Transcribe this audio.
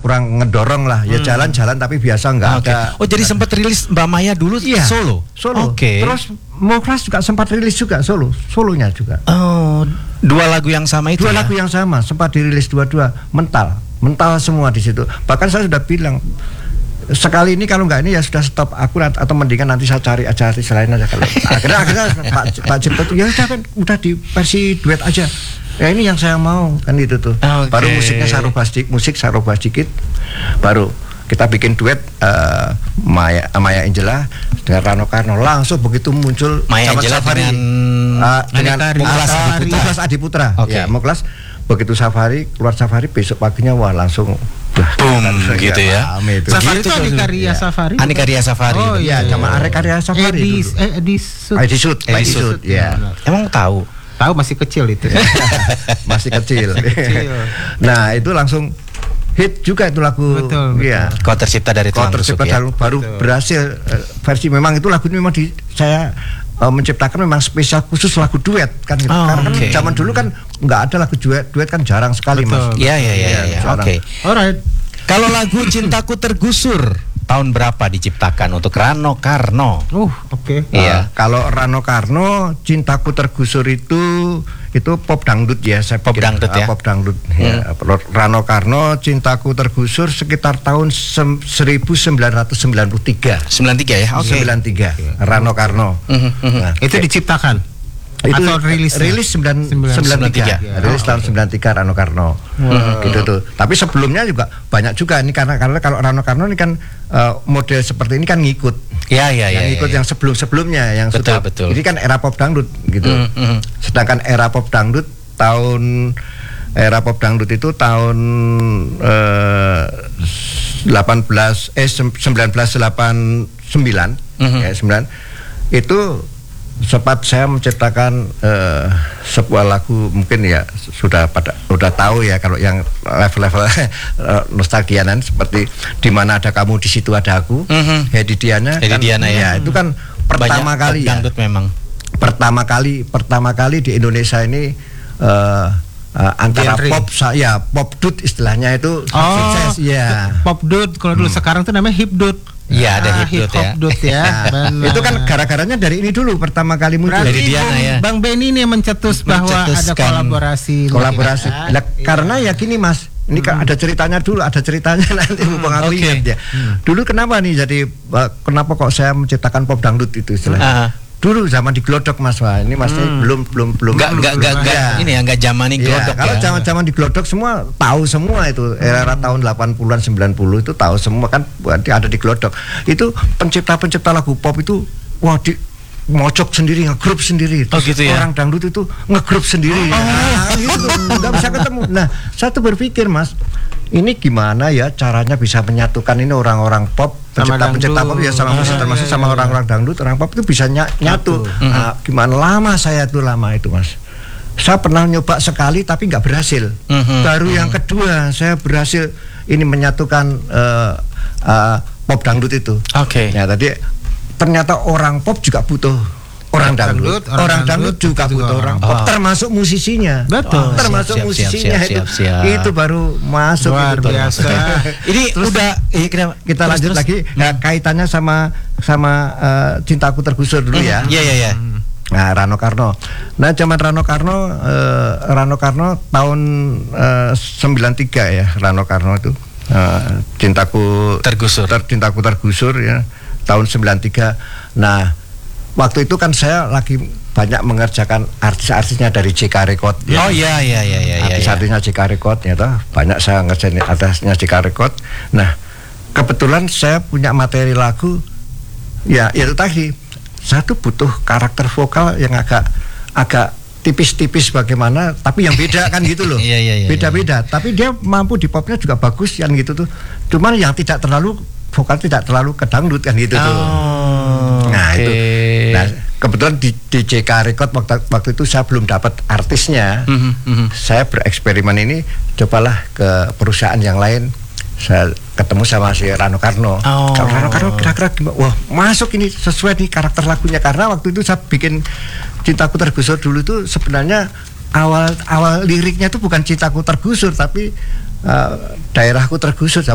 kurang ngedorong lah. Ya jalan-jalan tapi biasa nggak ada. Oh, jadi sempat rilis Mbak Maya dulu solo. Oke. Terus Moklas juga sempat rilis juga solonya juga. Oh, dua lagu yang sama itu. Dua lagu yang sama sempat dirilis dua-dua, mental semua di situ. Bahkan saya sudah bilang sekali ini kalau nggak ini ya sudah stop aku, atau mendingan nanti saya cari aja artis lain aja kalau akhirnya Pak Cipto tuh ya udah di versi duet aja ya, ini yang saya mau kan itu tuh. Baru musiknya saya rubah sedikit, baru kita bikin duet Maya Angela dengan Rano Karno. Langsung begitu muncul Maya Angela Safari dengan Moklas Adiputra. Ya, Moklas begitu keluar Safari besok paginya wah langsung boom gitu ya. Safari itu Adikarya Safari. Adikarya Safari. Oh iya, sama Adikarya Safari. Edisut. Ya. Emang tahu masih kecil itu. Masih kecil. Nah, itu langsung hit juga itu lagu. Betul. Iya. Kau tercipta dari Tulang Rusuk ya. Baru berhasil versi memang itu lagu ini memang saya menciptakan memang spesial khusus lagu duet kan gitu. Karena kan zaman dulu kan nggak ada lagu duet kan jarang sekali. Mas. Iya. Oke. Alright. Kalau lagu Cintaku Tergusur tahun berapa diciptakan untuk Rano Karno? Oke. Iya. Kalau Rano Karno Cintaku Tergusur itu pop dangdut ya, saya pop dangdut ya. Pop dangdut. Ya. Rano Karno Cintaku Tergusur sekitar tahun 1993. 93 ya. Oke. 93. Rano Karno. Nah, itu diciptakan. Itu atau rilis 93. Rilis tahun 93 Rano Karno. Gitu tuh. Tapi sebelumnya juga banyak juga ini karena kalau Rano Karno ini kan model seperti ini kan ngikut. Ngikut yang sebelumnya yang betul. Ini kan era pop dangdut gitu. Sedangkan era pop dangdut itu tahun 1989 itu sempat saya menciptakan sebuah lagu, mungkin ya sudah tahu ya kalau yang level-level nostalgianan seperti Di Mana Ada Kamu Di Situ Ada Aku, Hedi Diana ya. Itu kan pertama kali ya. Memang. Pertama kali di Indonesia ini antara pop dut istilahnya itu sukses ya. Pop dut kalau dulu, sekarang tuh namanya hip dut. Iya, ada hip dut ya. Itu kan gara-garanya dari ini dulu pertama kali muncul. Dari Diana ya. Bang Benny ini mencetus bahwa ada kolaborasi. Karena ya gini Mas, ini kan ada ceritanya nanti Bang aku ingat ya. Dulu kenapa nih kenapa kok saya menciptakan pop dangdut itu istilahnya. Dulu zaman di Glodok Mas, wah ini Mas belum nggak zaman ini Glodok. Kalau zaman di Glodok semua tahu semua itu era tahun 80-an 90 itu tahu semua kan, ada di Glodok. Itu pencipta lagu pop itu mocok sendiri, ngegrup sendiri. Gitu ya. Orang dangdut itu ngegrup sendiri. Gitu, nggak bisa ketemu. Nah, saya tuh berpikir Mas, ini gimana ya caranya bisa menyatukan ini orang-orang pop, pencipta pop ya sama musik, termasuk sama orang-orang dangdut, orang pop itu bisa nyatu. Gimana lama itu Mas. Saya pernah nyoba sekali tapi nggak berhasil. Baru yang kedua saya berhasil ini menyatukan pop dangdut itu. Ya tadi ternyata orang pop juga butuh orang dangdut juga butuh orang pop, termasuk musisinya. Betul. Termasuk musisinya itu baru masuk. Luar biasa. Ini udah kita lanjut lagi. Nah, kaitannya sama Cintaku Tergusur dulu ya. Iya. Nah, Rano Karno. Nah, zaman Rano Karno tahun 93 ya, Rano Karno itu Cintaku Tergusur ya, tahun 93. Nah, waktu itu kan saya lagi banyak mengerjakan artis-artisnya dari JK Record ya. Artis-artisnya JK Record ya toh. Banyak saya ngerjain artisnya JK Record. Nah, kebetulan saya punya materi lagu ya itu tadi. Saya tuh butuh karakter vokal yang agak tipis-tipis bagaimana, tapi yang beda kan gitu loh. Beda-beda, tapi dia mampu di popnya juga bagus kan gitu tuh. Cuman yang vokal tidak terlalu kedangdut kan gitu tuh. Nah, itu. Nah, kebetulan di JK Record waktu itu saya belum dapat artisnya. Saya bereksperimen ini, cobalah ke perusahaan yang lain. Saya ketemu sama si Rano Karno. Rano Karno kira-kira gimana? Wah, masuk ini sesuai nih karakter lagunya, karena waktu itu saya bikin Cintaku Tergusur dulu itu sebenarnya awal liriknya itu bukan Cintaku Tergusur tapi daerahku tergusur.